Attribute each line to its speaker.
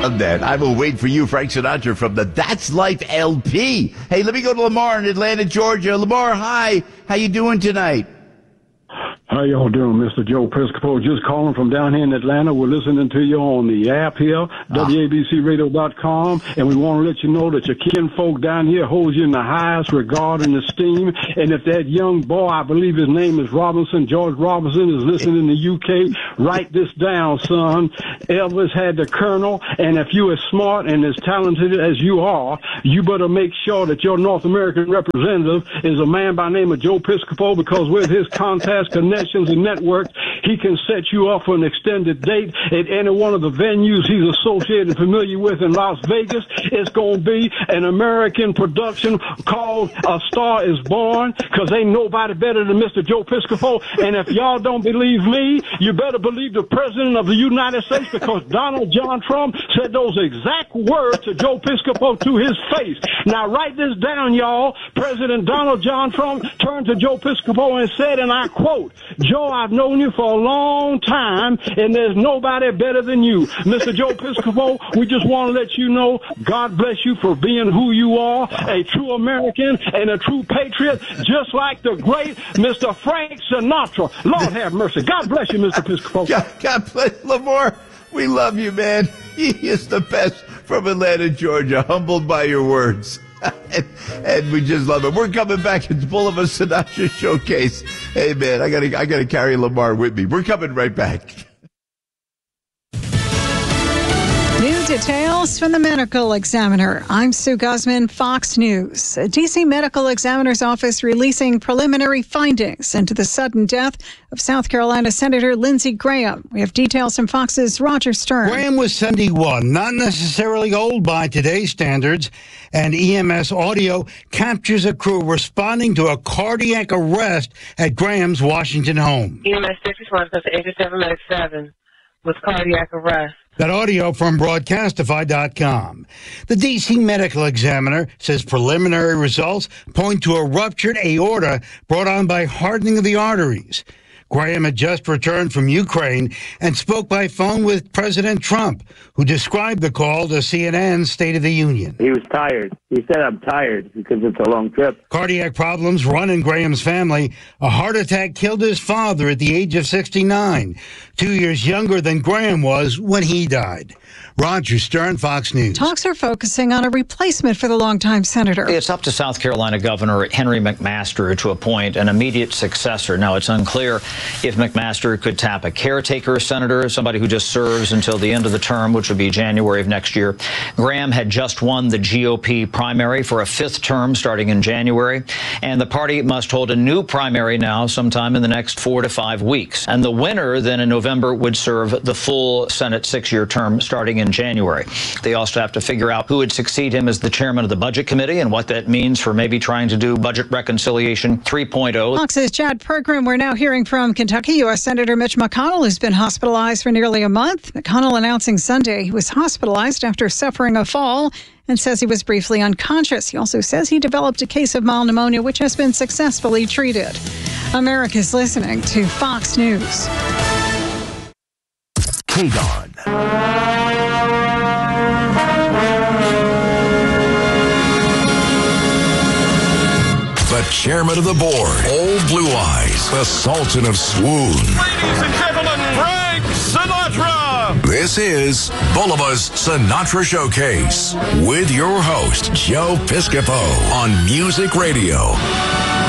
Speaker 1: love that. I will wait for you, Frank Sinatra, from the That's Life LP. Hey, let me go to Lamar in Atlanta, Georgia. Lamar, hi. How you doing tonight?
Speaker 2: How y'all doing, Mr. Joe Piscopo? Just calling from down here in Atlanta. We're listening to you on the app here, WABCRadio.com, and we want to let you know that your kinfolk down here holds you in the highest regard and esteem. And if that young boy, I believe his name is Robinson, George Robinson, is listening in the UK, write this down, son. Elvis had the Colonel, and if you are smart and as talented as you are, you better make sure that your North American representative is a man by the name of Joe Piscopo, because with his contacts, connections, and networks, he can set you up for an extended date at any one of the venues he's associated and familiar with in Las Vegas. It's going to be an American production called A Star Is Born, because ain't nobody better than Mr. Joe Piscopo. And if y'all don't believe me, you better believe the President of the United States, because Donald John Trump said those exact words to Joe Piscopo to his face. Now write this down, y'all. President Donald John Trump turned to Joe Piscopo and said, and I quote, "Joe, I've known you for a long time, and there's nobody better than you." Mr. Joe Piscopo, we just want to let you know, God bless you for being who you are, a true American and a true patriot, just like the great Mr. Frank Sinatra. Lord have mercy. God bless you, Mr. Piscopo.
Speaker 1: God bless Lamar. We love you, man. He is the best from Atlanta, Georgia. Humbled by your words. and we just love it. We're coming back. It's full of a Sinatra showcase. Hey, man, I gotta carry Lamar with me. We're coming right back.
Speaker 3: New details from the medical examiner. I'm Sue Guzman, Fox News. A D.C. medical examiner's office releasing preliminary findings into the sudden death of South Carolina Senator Lindsey Graham. We have details from Fox's Roger Stern.
Speaker 4: Graham was 71, not necessarily old by today's standards, and EMS audio captures a crew responding to a cardiac arrest at Graham's Washington home.
Speaker 5: EMS 6 to 87 Medic 7 with cardiac arrest.
Speaker 4: That audio from Broadcastify.com. The D.C. medical examiner says preliminary results point to a ruptured aorta brought on by hardening of the arteries. Graham had just returned from Ukraine and spoke by phone with President Trump, who described the call to CNN's State of the Union.
Speaker 6: He was tired. He said, "I'm tired," because it's a long trip.
Speaker 4: Cardiac problems run in Graham's family. A heart attack killed his father at the age of 69, 2 years younger than Graham was when he died. Roger Stern, Fox News.
Speaker 3: Talks are focusing on a replacement for the longtime senator.
Speaker 7: It's up to South Carolina Governor Henry McMaster to appoint an immediate successor. Now, it's unclear if McMaster could tap a caretaker senator, somebody who just serves until the end of the term, which would be January of next year. Graham had just won the GOP primary for a fifth term starting in January, and the party must hold a new primary now sometime in the next 4 to 5 weeks. And the winner then in November would serve the full Senate 6-year term starting in January. They also have to figure out who would succeed him as the chairman of the Budget Committee and what that means for maybe trying to do budget reconciliation 3.0.
Speaker 3: Fox's Chad Pergram. We're now hearing from Kentucky U.S. Senator Mitch McConnell, who's been hospitalized for nearly a month. McConnell announcing Sunday he was hospitalized after suffering a fall and says he was briefly unconscious. He also says he developed a case of mild pneumonia, which has been successfully treated. America's listening to Fox News.
Speaker 1: KDON.
Speaker 8: The chairman of the board, Old Blue Eyes, the Sultan of Swoon.
Speaker 9: Ladies and gentlemen, Frank Sinatra!
Speaker 8: This is Bolivar's Sinatra Showcase with your host, Joe Piscopo on Music Radio.